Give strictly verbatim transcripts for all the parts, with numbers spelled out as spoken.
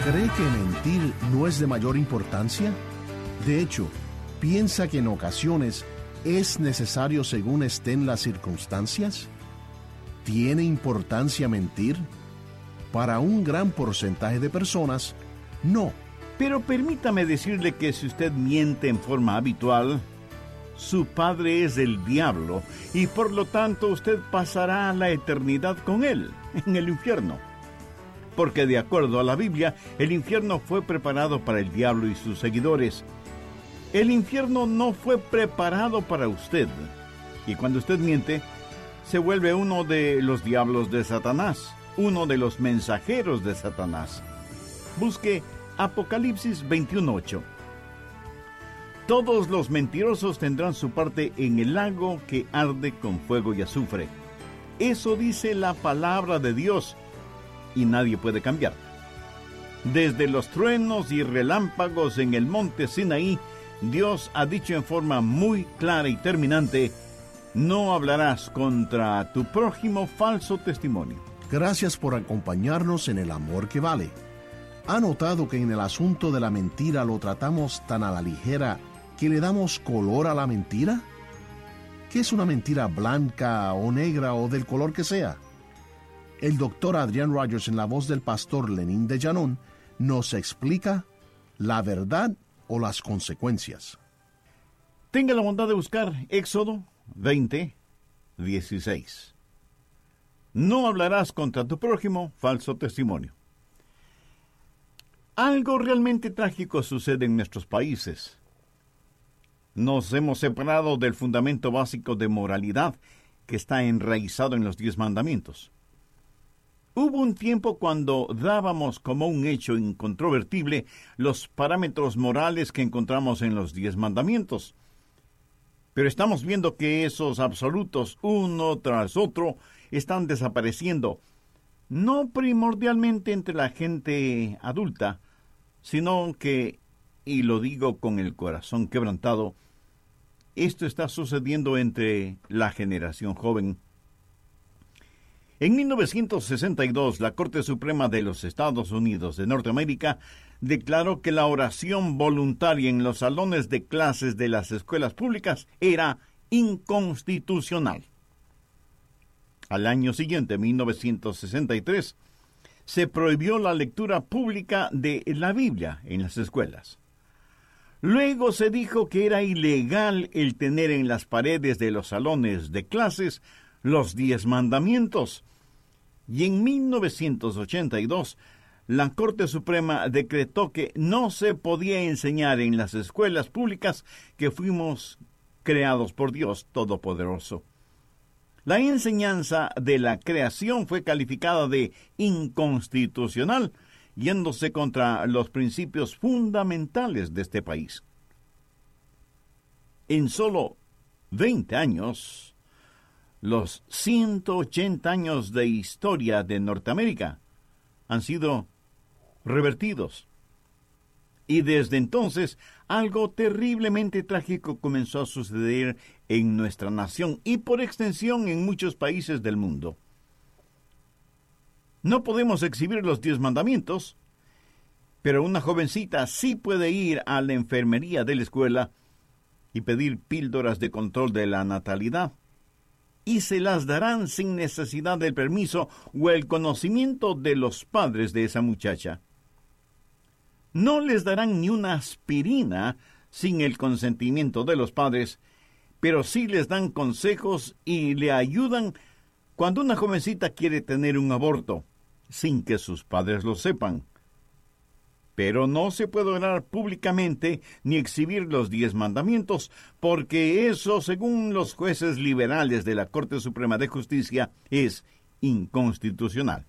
¿Cree que mentir no es de mayor importancia? De hecho, ¿piensa que en ocasiones es necesario según estén las circunstancias? ¿Tiene importancia mentir? Para un gran porcentaje de personas, no. Pero permítame decirle que si usted miente en forma habitual, su padre es el diablo y por lo tanto usted pasará la eternidad con él, en el infierno. Porque de acuerdo a la Biblia, el infierno fue preparado para el diablo y sus seguidores. El infierno no fue preparado para usted. Y cuando usted miente, se vuelve uno de los diablos de Satanás, uno de los mensajeros de Satanás. Busque Apocalipsis veintiuno ocho. Todos los mentirosos tendrán su parte en el lago que arde con fuego y azufre. Eso dice la palabra de Dios y nadie puede cambiar. Desde los truenos y relámpagos en el monte Sinaí, Dios ha dicho en forma muy clara y terminante: no hablarás contra tu prójimo falso testimonio. Gracias por acompañarnos en El Amor que Vale. ¿Ha notado que en el asunto de la mentira lo tratamos tan a la ligera que le damos color a la mentira? ¿Qué es una mentira blanca o negra o del color que sea? El doctor Adrian Rogers, en la voz del pastor Lenín de Llanón, nos explica la verdad o las consecuencias. Tenga la bondad de buscar Éxodo veinte, dieciséis. No hablarás contra tu prójimo falso testimonio. Algo realmente trágico sucede en nuestros países. Nos hemos separado del fundamento básico de moralidad que está enraizado en los diez mandamientos. Hubo un tiempo cuando dábamos como un hecho incontrovertible los parámetros morales que encontramos en los diez mandamientos. Pero estamos viendo que esos absolutos, uno tras otro, están desapareciendo, no primordialmente entre la gente adulta, sino que, y lo digo con el corazón quebrantado, esto está sucediendo entre la generación joven. En mil novecientos sesenta y dos, la Corte Suprema de los Estados Unidos de Norteamérica declaró que la oración voluntaria en los salones de clases de las escuelas públicas era inconstitucional. Al año siguiente, mil novecientos sesenta y tres, se prohibió la lectura pública de la Biblia en las escuelas. Luego se dijo que era ilegal el tener en las paredes de los salones de clases los diez mandamientos. Y en mil novecientos ochenta y dos, la Corte Suprema decretó que no se podía enseñar en las escuelas públicas que fuimos creados por Dios Todopoderoso. La enseñanza de la creación fue calificada de inconstitucional, yéndose contra los principios fundamentales de este país. En solo veinte años, los ciento ochenta años de historia de Norteamérica han sido revertidos. Y desde entonces, algo terriblemente trágico comenzó a suceder en nuestra nación y por extensión en muchos países del mundo. No podemos exhibir los diez mandamientos, pero una jovencita sí puede ir a la enfermería de la escuela y pedir píldoras de control de la natalidad, y se las darán sin necesidad del permiso o el conocimiento de los padres de esa muchacha. No les darán ni una aspirina sin el consentimiento de los padres, pero sí les dan consejos y le ayudan cuando una jovencita quiere tener un aborto, sin que sus padres lo sepan. Pero no se puede orar públicamente ni exhibir los diez mandamientos, porque eso, según los jueces liberales de la Corte Suprema de Justicia, es inconstitucional.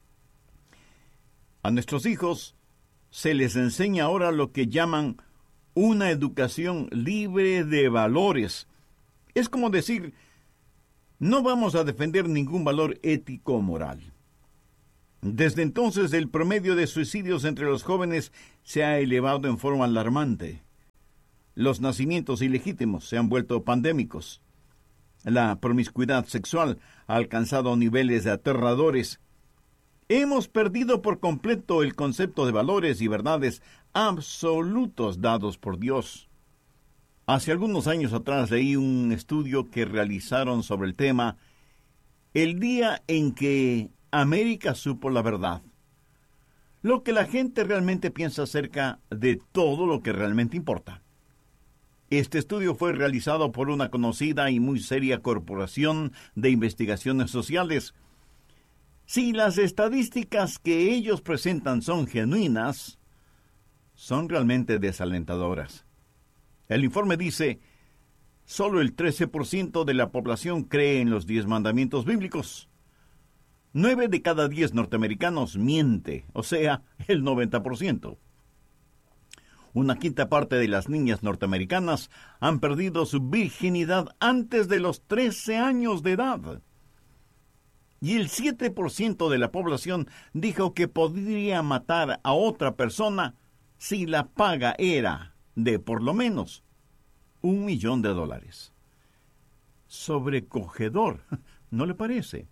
A nuestros hijos se les enseña ahora lo que llaman una educación libre de valores. Es como decir, no vamos a defender ningún valor ético o moral. Desde entonces, el promedio de suicidios entre los jóvenes se ha elevado en forma alarmante. Los nacimientos ilegítimos se han vuelto pandémicos. La promiscuidad sexual ha alcanzado niveles aterradores. Hemos perdido por completo el concepto de valores y verdades absolutos dados por Dios. Hace algunos años atrás leí un estudio que realizaron sobre el tema El día en que América supo la verdad. Lo que la gente realmente piensa acerca de todo lo que realmente importa. Este estudio fue realizado por una conocida y muy seria corporación de investigaciones sociales. Si las estadísticas que ellos presentan son genuinas, son realmente desalentadoras. El informe dice, solo el trece por ciento de la población cree en los diez mandamientos bíblicos. Nueve de cada diez norteamericanos miente, o sea, el noventa por ciento. Una quinta parte de las niñas norteamericanas han perdido su virginidad antes de los trece años de edad. Y el siete por ciento de la población dijo que podría matar a otra persona si la paga era de por lo menos un millón de dólares. Sobrecogedor, ¿no le parece?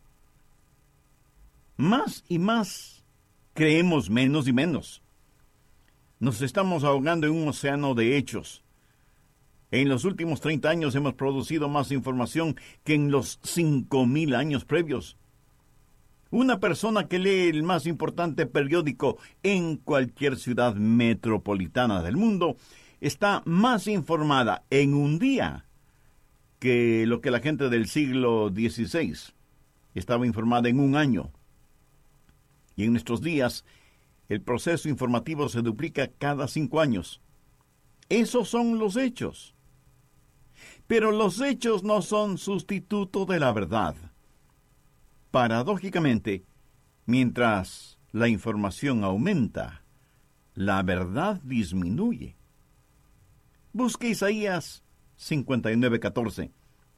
Más y más creemos menos y menos. Nos estamos ahogando en un océano de hechos. En los últimos treinta años hemos producido más información que en los cinco mil años previos. Una persona que lee el más importante periódico en cualquier ciudad metropolitana del mundo está más informada en un día que lo que la gente del siglo dieciséis estaba informada en un año. Y en nuestros días, el proceso informativo se duplica cada cinco años. Esos son los hechos. Pero los hechos no son sustituto de la verdad. Paradójicamente, mientras la información aumenta, la verdad disminuye. Busque Isaías cincuenta y nueve, catorce.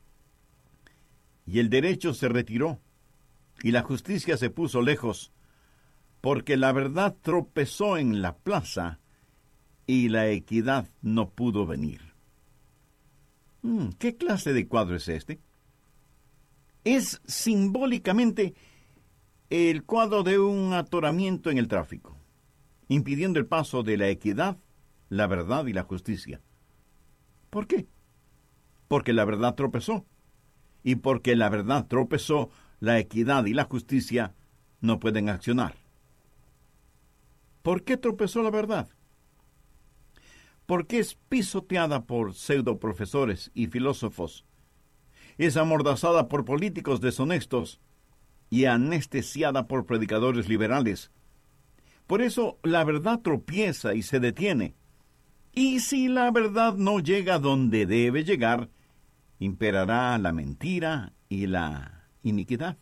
Y el derecho se retiró, y la justicia se puso lejos, porque la verdad tropezó en la plaza, y la equidad no pudo venir. Hmm, ¿qué clase de cuadro es este? Es simbólicamente el cuadro de un atoramiento en el tráfico, impidiendo el paso de la equidad, la verdad y la justicia. ¿Por qué? Porque la verdad tropezó. Y porque la verdad tropezó, la equidad y la justicia no pueden accionar. ¿Por qué tropezó la verdad? Porque es pisoteada por pseudoprofesores y filósofos. Es amordazada por políticos deshonestos y anestesiada por predicadores liberales. Por eso la verdad tropieza y se detiene. Y si la verdad no llega donde debe llegar, imperará la mentira y la iniquidad.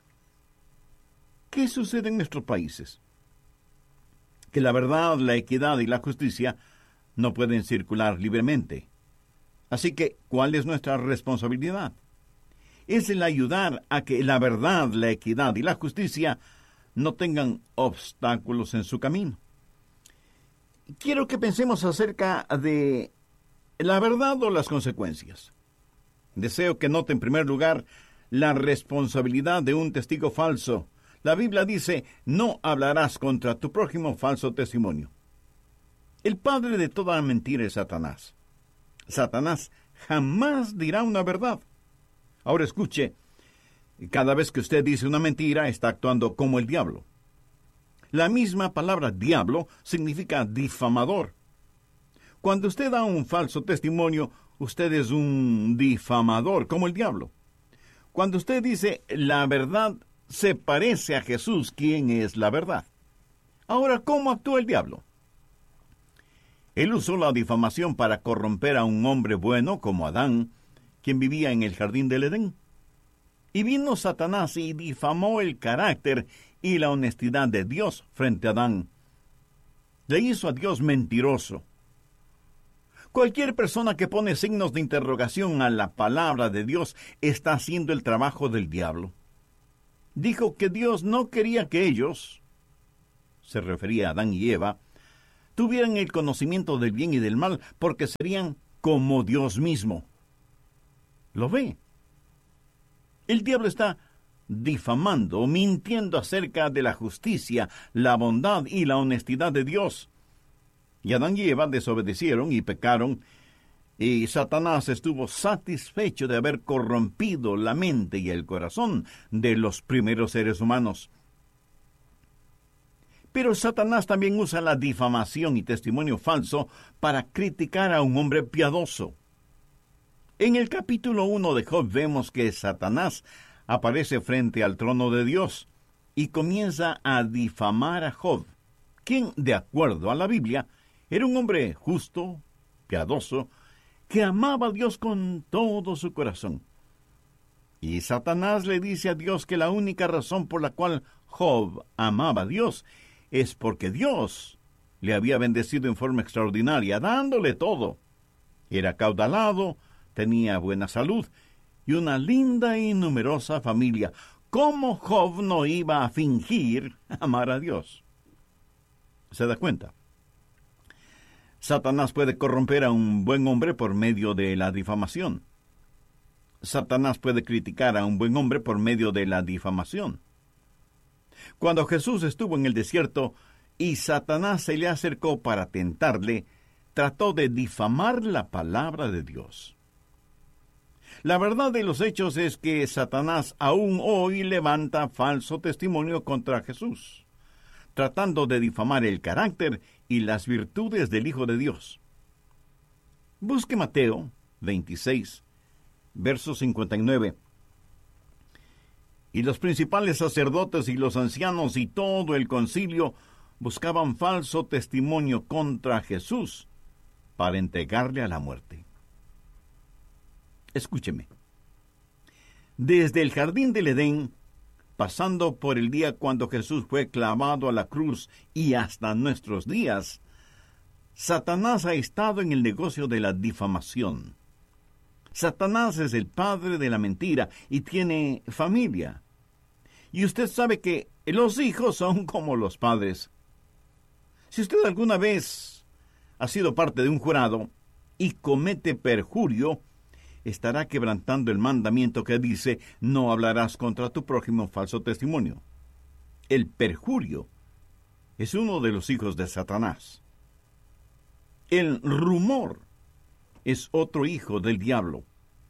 ¿Qué sucede en nuestros países? Que la verdad, la equidad y la justicia no pueden circular libremente. Así que, ¿cuál es nuestra responsabilidad? Es el ayudar a que la verdad, la equidad y la justicia no tengan obstáculos en su camino. Quiero que pensemos acerca de la verdad o las consecuencias. Deseo que note en primer lugar la responsabilidad de un testigo falso. La Biblia dice, no hablarás contra tu prójimo falso testimonio. El padre de toda mentira es Satanás. Satanás jamás dirá una verdad. Ahora escuche, cada vez que usted dice una mentira, está actuando como el diablo. La misma palabra diablo significa difamador. Cuando usted da un falso testimonio, usted es un difamador, como el diablo. Cuando usted dice la verdad se parece a Jesús, ¿quién es la verdad? Ahora, ¿cómo actúa el diablo? Él usó la difamación para corromper a un hombre bueno como Adán, quien vivía en el jardín del Edén. Y vino Satanás y difamó el carácter y la honestidad de Dios frente a Adán. Le hizo a Dios mentiroso. Cualquier persona que pone signos de interrogación a la palabra de Dios está haciendo el trabajo del diablo. Dijo que Dios no quería que ellos, se refería a Adán y Eva, tuvieran el conocimiento del bien y del mal, porque serían como Dios mismo. ¿Lo ve? El diablo está difamando, mintiendo acerca de la justicia, la bondad y la honestidad de Dios. Y Adán y Eva desobedecieron y pecaron, y Satanás estuvo satisfecho de haber corrompido la mente y el corazón de los primeros seres humanos. Pero Satanás también usa la difamación y testimonio falso para criticar a un hombre piadoso. En el capítulo uno de Job vemos que Satanás aparece frente al trono de Dios y comienza a difamar a Job, quien, de acuerdo a la Biblia, era un hombre justo, piadoso, que amaba a Dios con todo su corazón. Y Satanás le dice a Dios que la única razón por la cual Job amaba a Dios es porque Dios le había bendecido en forma extraordinaria, dándole todo. Era acaudalado, tenía buena salud y una linda y numerosa familia. ¿Cómo Job no iba a fingir amar a Dios? ¿Se da cuenta? Satanás puede corromper a un buen hombre por medio de la difamación. Satanás puede criticar a un buen hombre por medio de la difamación. Cuando Jesús estuvo en el desierto y Satanás se le acercó para tentarle, trató de difamar la palabra de Dios. La verdad de los hechos es que Satanás aún hoy levanta falso testimonio contra Jesús, tratando de difamar el carácter y las virtudes del Hijo de Dios. Busque Mateo veintiséis, verso cincuenta y nueve. Y los principales sacerdotes y los ancianos y todo el concilio buscaban falso testimonio contra Jesús para entregarle a la muerte. Escúcheme. Desde el jardín del Edén, pasando por el día cuando Jesús fue clavado a la cruz y hasta nuestros días, Satanás ha estado en el negocio de la difamación. Satanás es el padre de la mentira y tiene familia. Y usted sabe que los hijos son como los padres. Si usted alguna vez ha sido parte de un jurado y comete perjurio, estará quebrantando el mandamiento que dice: no hablarás contra tu prójimo falso testimonio. El perjurio es uno de los hijos de Satanás. El rumor es otro hijo del diablo.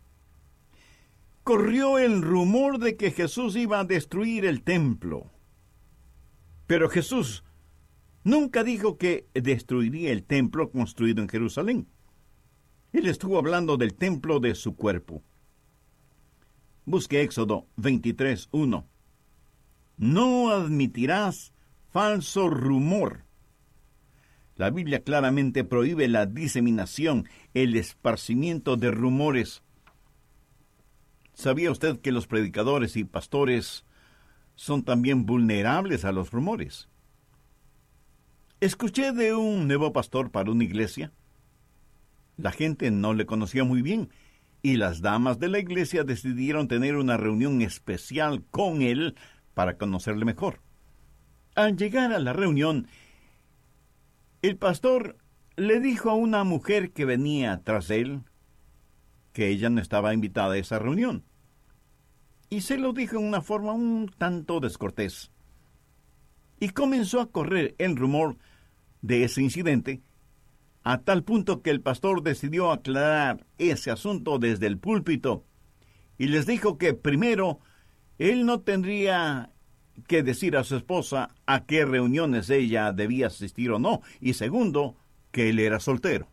Corrió el rumor de que Jesús iba a destruir el templo. Pero Jesús nunca dijo que destruiría el templo construido en Jerusalén. Él estuvo hablando del templo de su cuerpo. Busque Éxodo veintitrés, uno. No admitirás falso rumor. La Biblia claramente prohíbe la diseminación, el esparcimiento de rumores. ¿Sabía usted que los predicadores y pastores son también vulnerables a los rumores? Escuché de un nuevo pastor para una iglesia. La gente no le conocía muy bien, y las damas de la iglesia decidieron tener una reunión especial con él para conocerle mejor. Al llegar a la reunión, el pastor le dijo a una mujer que venía tras él que ella no estaba invitada a esa reunión. Y se lo dijo en una forma un tanto descortés. Y comenzó a correr el rumor de ese incidente, a tal punto que el pastor decidió aclarar ese asunto desde el púlpito y les dijo que primero él no tendría que decir a su esposa a qué reuniones ella debía asistir o no, y segundo, que él era soltero.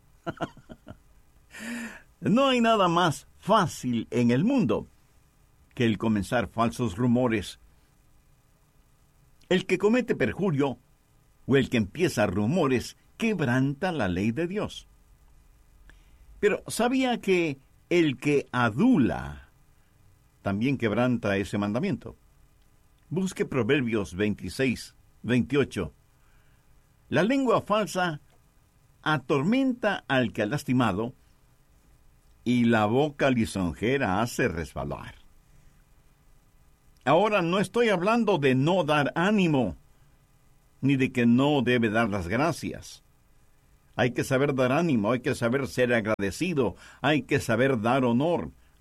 No hay nada más fácil en el mundo que el comenzar falsos rumores. El que comete perjurio o el que empieza rumores quebranta la ley de Dios. Pero ¿sabía que el que adula también quebranta ese mandamiento? Busque Proverbios veintiséis, veintiocho. La lengua falsa atormenta al que ha lastimado, y la boca lisonjera hace resbalar. Ahora no estoy hablando de no dar ánimo, ni de que no debe dar las gracias. Hay que saber dar ánimo, hay que saber ser agradecido, hay que saber dar honor,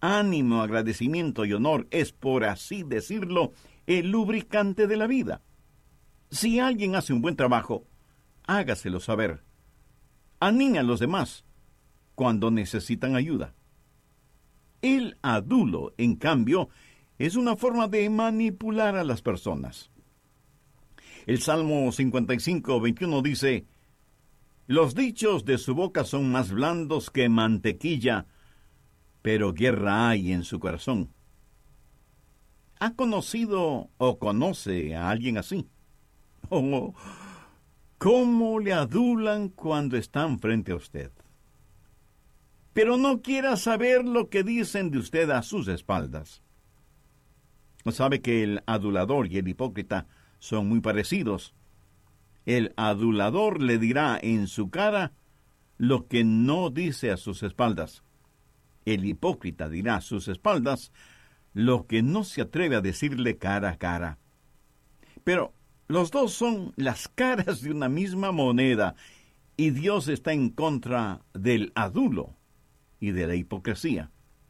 ánimo, agradecimiento y honor es, por así decirlo, el lubricante de la vida. Si alguien hace un buen trabajo, hágaselo saber. Anime a los demás cuando necesitan ayuda. El adulo, en cambio, es una forma de manipular a las personas. El Salmo cincuenta y cinco, veintiuno dice: los dichos de su boca son más blandos que mantequilla, pero guerra hay en su corazón. ¿Ha conocido o conoce a alguien así? Oh, ¿cómo le adulan cuando están frente a usted? Pero no quiera saber lo que dicen de usted a sus espaldas. Sabe que el adulador y el hipócrita son muy parecidos. El adulador le dirá en su cara lo que no dice a sus espaldas. El hipócrita dirá a sus espaldas lo que no se atreve a decirle cara a cara. Pero los dos son las caras de una misma moneda, y Dios está en contra del adulo y de la hipocresía.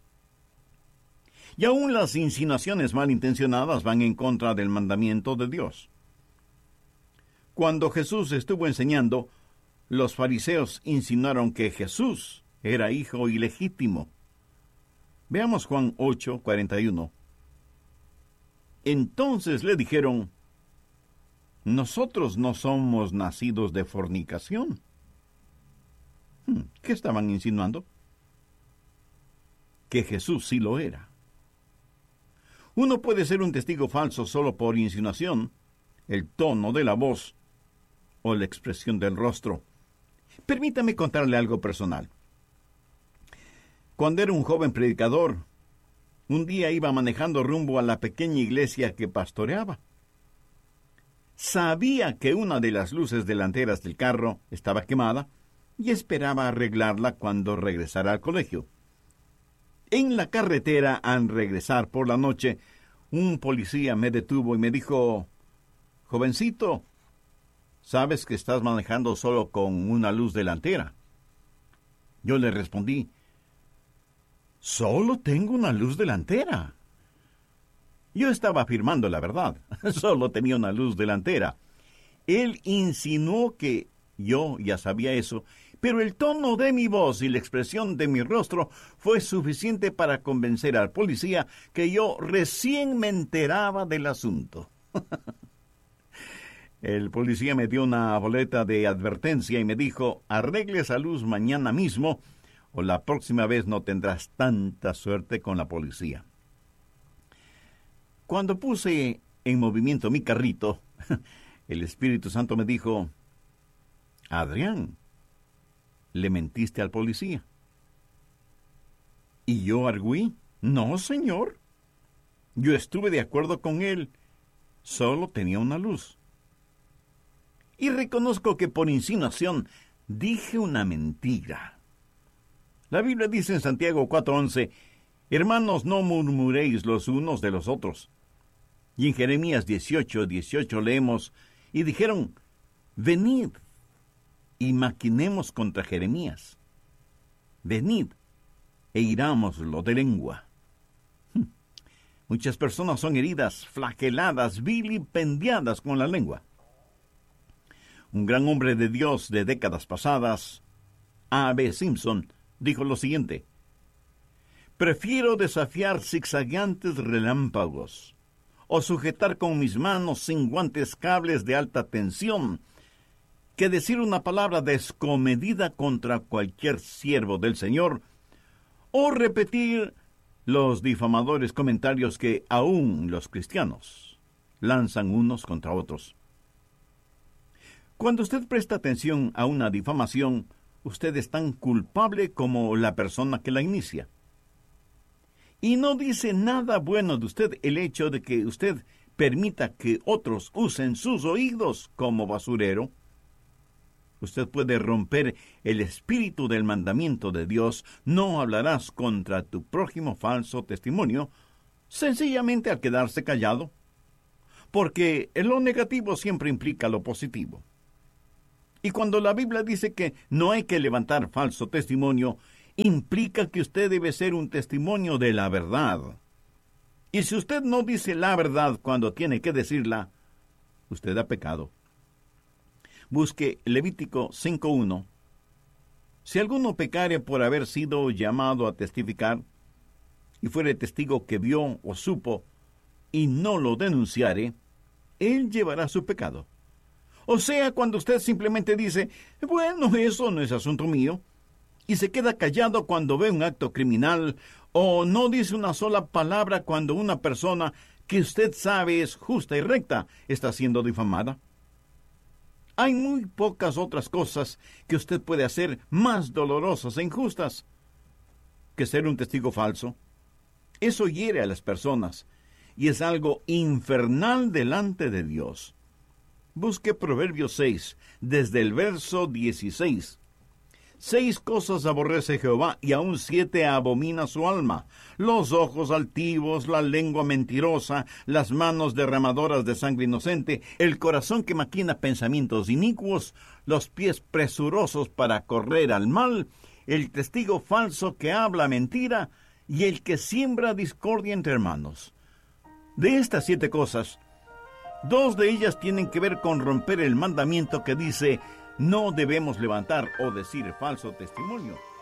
Y aún las insinuaciones malintencionadas van en contra del mandamiento de Dios. Cuando Jesús estuvo enseñando, los fariseos insinuaron que Jesús era hijo ilegítimo. Veamos Juan ocho, cuarenta y uno. Entonces le dijeron: nosotros no somos nacidos de fornicación. ¿Qué estaban insinuando? Que Jesús sí lo era. Uno puede ser un testigo falso solo por insinuación, el tono de la voz o la expresión del rostro. Permítame contarle algo personal. Cuando era un joven predicador, un día iba manejando rumbo a la pequeña iglesia que pastoreaba. Sabía que una de las luces delanteras del carro estaba quemada y esperaba arreglarla cuando regresara al colegio. En la carretera, al regresar por la noche, un policía me detuvo y me dijo: jovencito, ¿sabes que estás manejando solo con una luz delantera? Yo le respondí: solo tengo una luz delantera. Yo estaba afirmando la verdad, solo tenía una luz delantera. Él insinuó que yo ya sabía eso, pero el tono de mi voz y la expresión de mi rostro fue suficiente para convencer al policía que yo recién me enteraba del asunto. El policía me dio una boleta de advertencia y me dijo: arregle esa luz mañana mismo, o la próxima vez no tendrás tanta suerte con la policía. Cuando puse en movimiento mi carrito, el Espíritu Santo me dijo: Adrián, ¿le mentiste al policía? Y yo arguí: no, señor. Yo estuve de acuerdo con él. Solo tenía una luz. Y reconozco que por insinuación dije una mentira. La Biblia dice en Santiago cuatro once: hermanos, no murmuréis los unos de los otros. Y en Jeremías dieciocho dieciocho leemos: y dijeron: venid y maquinemos contra Jeremías. Venid e irámoslo de lengua. Hm. Muchas personas son heridas, flageladas, vilipendiadas con la lengua. Un gran hombre de Dios de décadas pasadas, A B Simpson, dijo lo siguiente: prefiero desafiar zigzagueantes relámpagos o sujetar con mis manos sin guantes cables de alta tensión que decir una palabra descomedida contra cualquier siervo del Señor, o repetir los difamadores comentarios que aún los cristianos lanzan unos contra otros. Cuando usted presta atención a una difamación, usted es tan culpable como la persona que la inicia. Y no dice nada bueno de usted el hecho de que usted permita que otros usen sus oídos como basurero. Usted puede romper el espíritu del mandamiento de Dios: no hablarás contra tu prójimo falso testimonio, sencillamente al quedarse callado, porque lo negativo siempre implica lo positivo. Y cuando la Biblia dice que no hay que levantar falso testimonio, implica que usted debe ser un testimonio de la verdad. Y si usted no dice la verdad cuando tiene que decirla, usted ha pecado. Busque Levítico cinco uno. Si alguno pecare por haber sido llamado a testificar, y fuere testigo que vio o supo, y no lo denunciare, él llevará su pecado. O sea, cuando usted simplemente dice, bueno, eso no es asunto mío, y se queda callado cuando ve un acto criminal, o no dice una sola palabra cuando una persona que usted sabe es justa y recta está siendo difamada. Hay muy pocas otras cosas que usted puede hacer más dolorosas e injustas que ser un testigo falso. Eso hiere a las personas y es algo infernal delante de Dios. Busque Proverbios seis, desde el verso dieciséis. Seis cosas aborrece Jehová, y aun siete abomina su alma: los ojos altivos, la lengua mentirosa, las manos derramadoras de sangre inocente, el corazón que maquina pensamientos inicuos, los pies presurosos para correr al mal, el testigo falso que habla mentira, y el que siembra discordia entre hermanos. De estas siete cosas, dos de ellas tienen que ver con romper el mandamiento que dice: no debemos levantar o decir falso testimonio.